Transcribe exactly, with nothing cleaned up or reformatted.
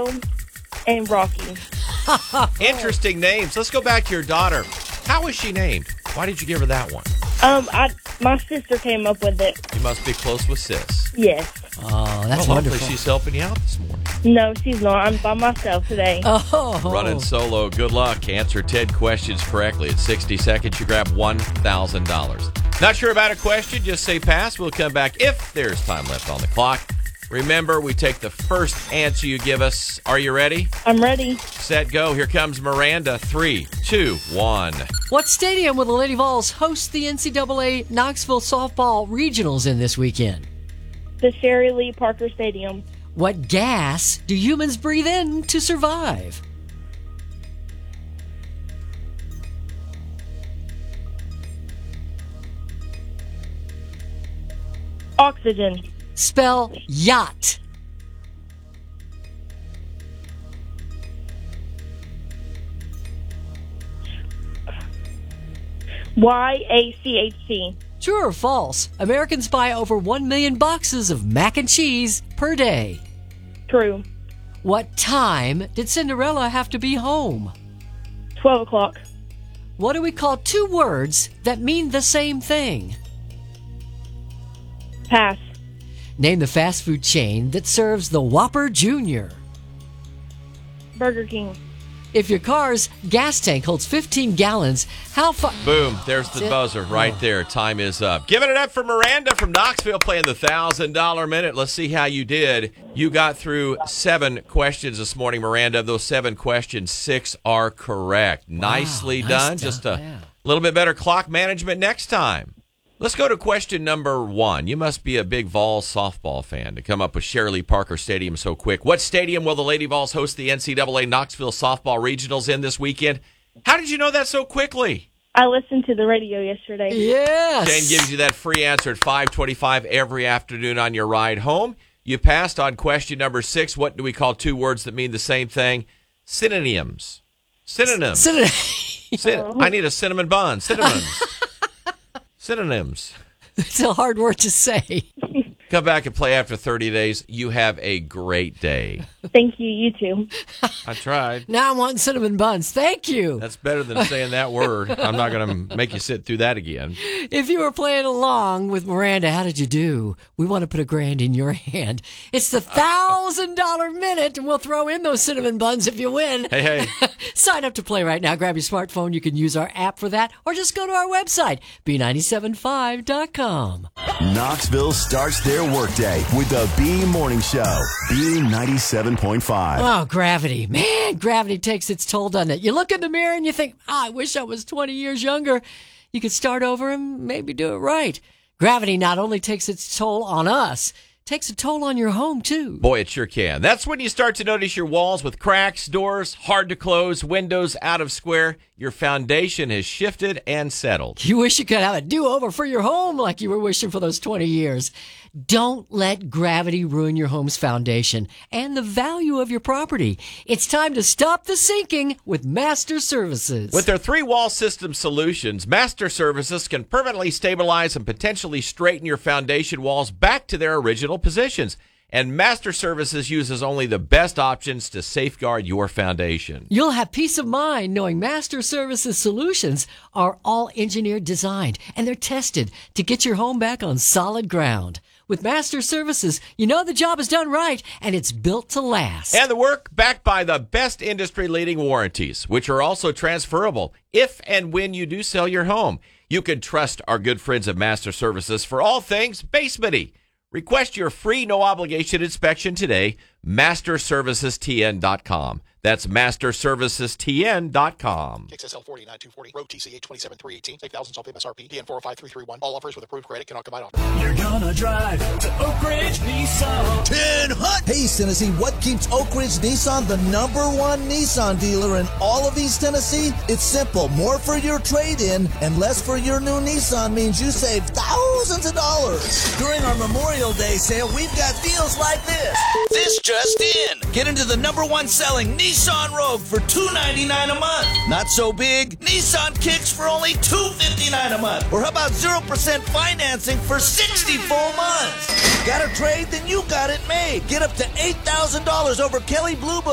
Leo and Rocky. Interesting names. Let's go back to your daughter. How was she named? Why did you give her that one? Um, I my sister came up with it. You must be close with sis. Yes. Oh, that's well, wonderful. hopefully she's helping you out this morning. No, she's not. I'm by myself today. Oh. Running solo. Good luck. Answer ten questions correctly. In sixty seconds, you grab one thousand dollars. Not sure about a question? Just say pass. We'll come back if there's time left on the clock. Remember, we take the first answer you give us. Are you ready? I'm ready. Set, go. Here comes Miranda. Three, two, one. What stadium will the Lady Vols host the N C double A Knoxville softball regionals in this weekend? The Sherry Lee Parker Stadium. What gas do humans breathe in to survive? Oxygen. Spell yacht. Y A C H T. True or false? Americans buy over one million boxes of mac and cheese per day. True. What time did Cinderella have to be home? twelve o'clock. What do we call two words that mean the same thing? Pass. Name the fast food chain that serves the Whopper Junior Burger King. If your car's gas tank holds fifteen gallons, how far... Boom. There's the That's it. buzzer right there. Time is up. Giving it up for Miranda from Knoxville playing the one thousand dollars minute. Let's see how you did. You got through seven questions this morning, Miranda. Of those seven questions, six are correct. Nicely nice done. job, Just a yeah. little bit better clock management next time. Let's go to question number one. You must be a big Vols softball fan to come up with Sherry Lee Parker Stadium so quick. What stadium will the Lady Vols host the N C double A Knoxville softball regionals in this weekend? How did you know that so quickly? I listened to the radio yesterday. Yes! Shane gives you that free answer at five twenty-five every afternoon on your ride home. You passed on question number six. What do we call two words that mean the same thing? Synonyms. Synonyms. Syn- Syn- I need a cinnamon bun. Synonyms. Synonyms. It's a hard word to say. Come back and play after thirty days. You have a great day. Thank you, you too. I tried. Now I'm wanting cinnamon buns. Thank you. That's better than saying that word. I'm not going to make you sit through that again. If you were playing along with Miranda, how did you do? We want to put a grand in your hand. It's the one thousand dollars minute, and we'll throw in those cinnamon buns if you win. Hey, hey. Sign up to play right now. Grab your smartphone. You can use our app for that, or just go to our website, b nine seven five dot com. Knoxville starts their workday with the B Morning Show. B ninety-seven point five. Oh, gravity. Man, gravity takes its toll, doesn't it? You look in the mirror and you think, oh, I wish I was twenty years younger. You could start over and maybe do it right. Gravity not only takes its toll on us, takes a toll on your home, too. Boy, it sure can. That's when you start to notice your walls with cracks, doors hard to close, windows out of square. Your foundation has shifted and settled. You wish you could have a do-over for your home like you were wishing for those twenty years. Don't let gravity ruin your home's foundation and the value of your property. It's time to stop the sinking with Master Services. With their three-wall system solutions, Master Services can permanently stabilize and potentially straighten your foundation walls back to their original positions. And Master Services uses only the best options to safeguard your foundation. You'll have peace of mind knowing Master Services solutions are all engineered, designed, and they're tested to get your home back on solid ground. With Master Services, you know the job is done right, and it's built to last. And the work backed by the best industry-leading warranties, which are also transferable if and when you do sell your home. You can trust our good friends at Master Services for all things basement-y. Request your free no-obligation inspection today, master services t n dot com. That's master services t n dot com. K X S L forty nine two forty, road T C A twenty-seven three eighteen, save thousands off M S R P, D N four oh five three three one. All offers with approved credit cannot combine offers. You're gonna drive to Oak Ridge Nissan. ten hot. Hey, Tennessee, what keeps Oak Ridge Nissan the number one Nissan dealer in all of East Tennessee? It's simple. More for your trade-in and less for your new Nissan means you save thousands of dollars. During our Memorial Day sale, we've got deals like this. This just in. Get into the number one selling Nissan Rogue for two ninety-nine a month. Not so big. Nissan Kicks for only two fifty-nine a month. Or how about zero percent financing for sixty full months? Got a trade? Then you got it made. Get up to eight thousand dollars over Kelly Blue Book